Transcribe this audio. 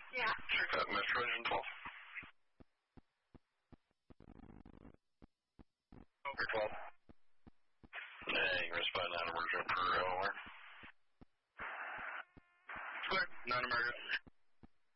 Yeah. Check that Metro Engine 12. Over 12. Yeah, you can respond non-emergent per hour. Clear, non-emergent.